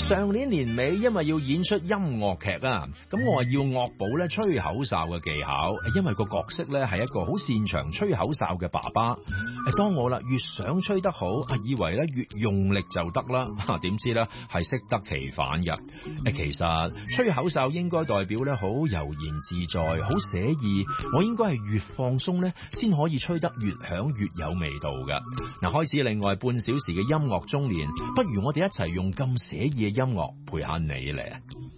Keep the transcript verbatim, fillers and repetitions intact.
上年年尾，因為要演出音樂劇啊，咁我話要惡補咧吹口哨嘅技巧，因為個角色咧係一個好擅長吹口哨嘅爸爸。誒，當我啦越想吹得好，啊以為咧越用力就得啦，嚇點知咧係適得其反嘅。誒，其實吹口哨應該代表咧好悠然自在，好寫意。我應該係越放鬆咧，先可以吹得越響越有味道嘅。嗱，開始另外半小時嘅音樂中年，不如我哋一齊用咁寫意嘅音樂陪下你咧。